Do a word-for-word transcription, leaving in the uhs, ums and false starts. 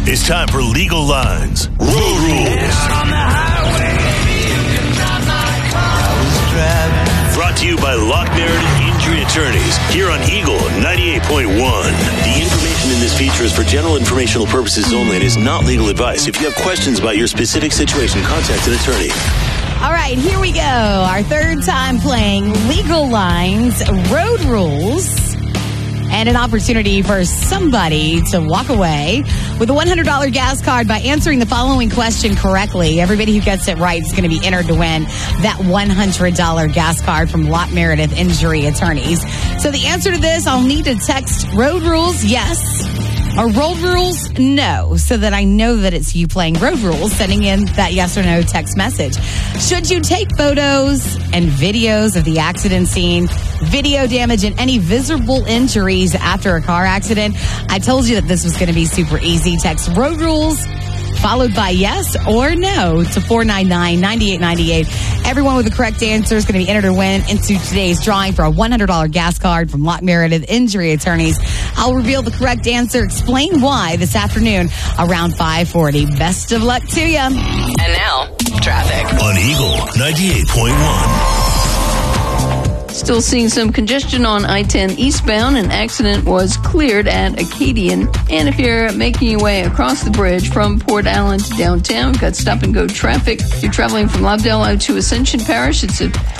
It's time for Legal Lines, Road Rules. Brought to you by Lock Meredith Injury Attorneys here on Eagle ninety-eight point one. The information in this feature is for general informational purposes only and is not legal advice. If you have questions about your specific situation, contact an attorney. All right, here we go. Our third time playing Legal Lines, Road Rules, and an opportunity for somebody to walk away with a one hundred dollars gas card by answering the following question correctly. Everybody who gets it right is going to be entered to win that one hundred dollars gas card from Lock Meredith Injury Attorneys. So the answer to this, I'll need to text Road Rules, yes, or Road Rules, no, so that I know that it's you playing Road Rules, sending in that yes or no text message. Should you take photos and videos of the accident scene, video damage, and any visible injuries after a car accident? I told you that this was going to be super easy. Text Road Rules followed by yes or no to four nine nine, nine eight nine eight. Everyone with the correct answer is going to be entered to win into today's drawing for a one hundred dollars gas card from Lock Meredith Injury Attorneys. I'll reveal the correct answer, explain why this afternoon around five forty. Best of luck to you. And now, traffic. On Eagle ninety-eight point one. Still seeing some congestion on I ten eastbound. An accident was cleared at Acadian. And if you're making your way across the bridge from Port Allen to downtown, got stop and go traffic. If you're traveling from Lovedale out to Ascension Parish, it's a